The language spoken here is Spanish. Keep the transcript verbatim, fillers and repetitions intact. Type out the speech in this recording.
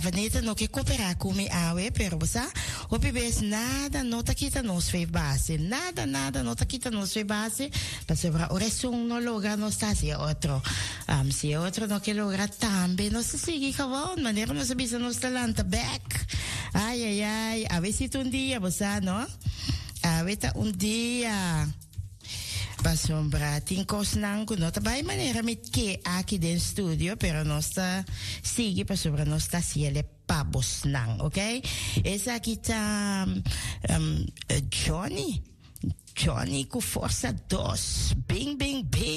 vaneta no que coopera come awe, pero bosa, hopi bes nada nota kita nos fe base, nada nada nota kita nos fe base, pa sobra ore sung no logra no sta si otro, um, si otro no que logra tambe, no se sigue gewoon, manera no se bisa nos talanta back, ay ay ay, a ver si un día, bosa, no, a ver un día. Pasombra tinkos nangu nota bai manera mit ke aqui den studio pero nosta sigue pasombra nosta siele pabos nang, ok? Essa aqui tá um, Johnny Johnny com força dos bing bing bing